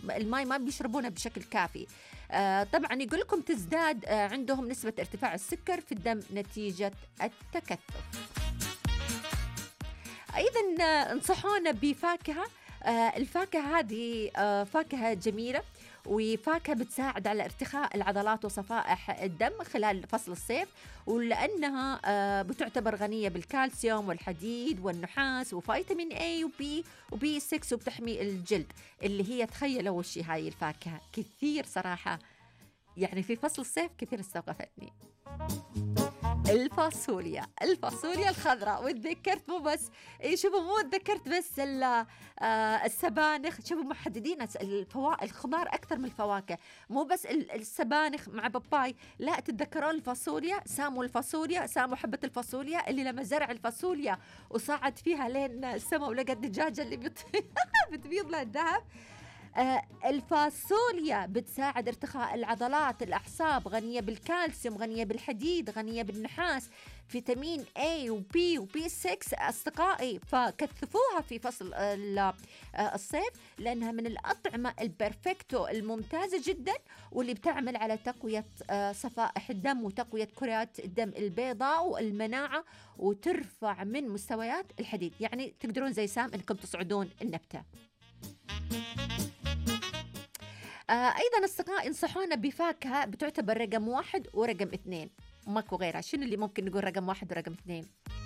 الماء ما بيشربونه بشكل كافي. طبعا يقول لكم تزداد عندهم نسبة ارتفاع السكر في الدم نتيجة التكثف. أيضا انصحونا بفاكهة. الفاكهة هذه فاكهة جميلة، وفاكهة بتساعد على ارتخاء العضلات وصفائح الدم خلال فصل الصيف، ولأنها بتعتبر غنية بالكالسيوم والحديد والنحاس وفيتامين A وB وB6، وبتحمي الجلد. اللي هي تخيلوا وش هاي الفاكهة كثير صراحة، يعني في فصل الصيف كثير استوقفتني. الفاصوليا الخضراء. وتذكرت مو بس شوفوا، مو تذكرت بس السبانخ. شوفوا محددين الخضار أكثر من الفواكه، مو بس السبانخ مع باباي، لا تتذكرون الفاصوليا. ساموا حبة الفاصوليا اللي لما زرع الفاصوليا وصعد فيها لين السما ولقى الدجاجة اللي بتبيض لها الذهب. الفاصوليا بتساعد ارتخاء العضلات، الأعصاب، غنية بالكالسيوم، غنية بالحديد، غنية بالنحاس، فيتامين A وB وB6 أصدقائي. فكثفوها في فصل الصيف، لأنها من الأطعمة البرفكتو الممتازة جدا، واللي بتعمل على تقوية صفائح الدم وتقوية كرات الدم البيضاء والمناعة، وترفع من مستويات الحديد. يعني تقدرون زي سام أنكم تصعدون النبتة. أيضا أصدقائي انصحونا بفاكهة بتعتبر رقم 1 ورقم 2، ماكو غيرها. شنو اللي ممكن نقول رقم 1 ورقم 2؟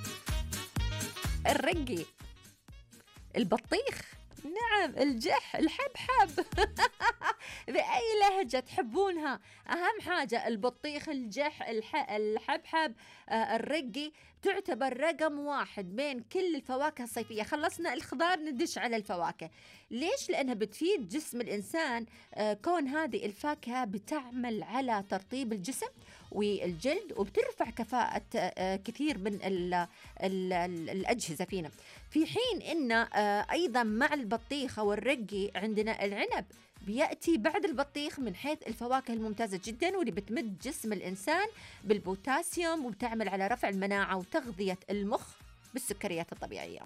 الرقي، البطيخ، نعم، الجح، الحبحب. بأي لهجة تحبونها، أهم حاجة البطيخ، الجح، الحبحب، الرقي تعتبر رقم 1 بين كل الفواكه الصيفية. خلصنا الخضار ندش على الفواكه. ليش؟ لأنها بتفيد جسم الإنسان. كون هذه الفاكهة بتعمل على ترطيب الجسم والجلد، وبترفع كفاءة كثير من الأجهزة فينا. في حين إن أيضا مع البطيخ والرقي عندنا العنب، بيأتي بعد البطيخ من حيث الفواكه الممتازة جدا، واللي بتمد جسم الإنسان بالبوتاسيوم، وبتعمل على رفع المناعة وتغذية المخ بالسكريات الطبيعية.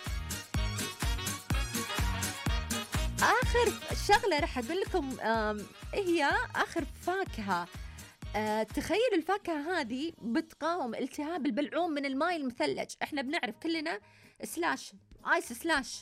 آخر شغلة رح أقول لكم هي آخر فاكهة. تخيلوا الفاكهة هذه بتقاوم التهاب البلعوم من الماء المثلج. احنا بنعرف كلنا سلاش، آيس سلاش،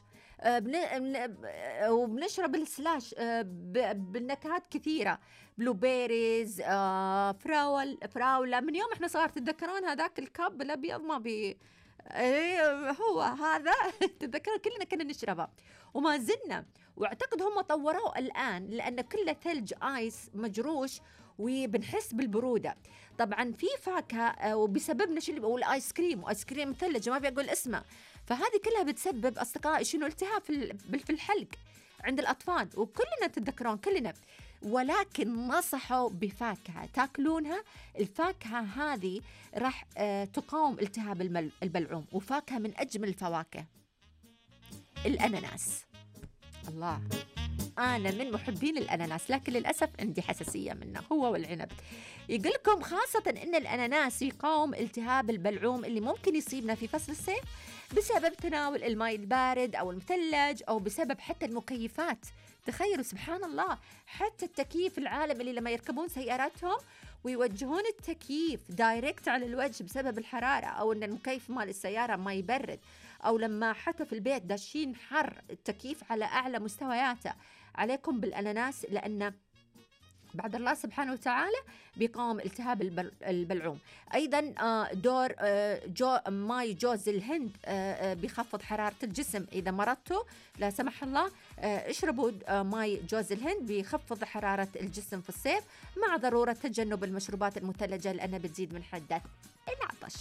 وبنشرب السلاش بالنكهات كثيرة، بلو بيريز، فراولة. من يوم احنا صغار تتذكرون هذاك الكاب الأبيض ما بي هو هذا. تتذكرون كلنا كنا نشربه وما زلنا، واعتقد هم طوروه الآن لأن كله ثلج آيس مجروش وبنحس بالبرودة. طبعا في فاكهة وبسببنا شو اللي بقول آيس كريم وآيس كريم مثلج ما بيقول اسمه. فهذه كلها بتسبب أصدقائي شنو؟ التهاب في الحلق عند الأطفال، وكلنا تتذكرون كلنا. ولكن نصحوا بفاكهة تاكلونها. الفاكهة هذه راح تقاوم التهاب البلعوم، وفاكهة من أجمل الفواكه الأناناس. الله، أنا من محبين الأناناس، لكن للأسف عندي حساسية منه هو والعنب. يقول لكم خاصة أن الأناناس يقاوم التهاب البلعوم اللي ممكن يصيبنا في فصل الصيف بسبب تناول الماء البارد أو المثلج، أو بسبب حتى المكيفات. تخيلوا سبحان الله، حتى التكييف العالم اللي لما يركبون سياراتهم ويوجهون التكييف دايركت على الوجه بسبب الحرارة، أو أن المكيف مال السيارة ما يبرد، أو لما حتى في البيت داشين حر التكييف على أعلى مستوياته. عليكم بالأناناس، لأن بعد الله سبحانه وتعالى بيقاوم التهاب البلعوم. أيضا دور ماي جوز الهند بيخفض حرارة الجسم. إذا مرضتوا لا سمح الله اشربوا ماي جوز الهند، بيخفض حرارة الجسم في الصيف، مع ضرورة تجنب المشروبات المثلجة لأنها بتزيد من حدة العطش.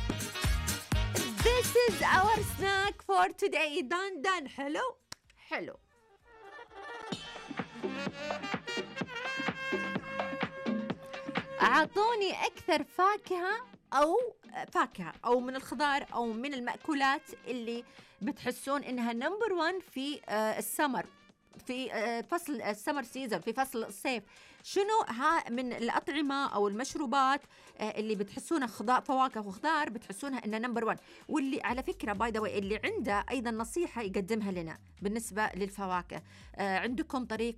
This is our snack for today. done. حلو. أعطوني أكثر فاكهة أو من الخضار أو من المأكولات اللي بتحسون إنها نمبر 1 في السمر، في فصل السمر سيزن، في فصل الصيف. شنو من الأطعمة أو المشروبات اللي بتحسونها فواكه وخضار بتحسونها إنها نمبر 1؟ واللي على فكرة باي ذا واي اللي عنده أيضا نصيحة يقدمها لنا بالنسبة للفواكه. عندكم طريقة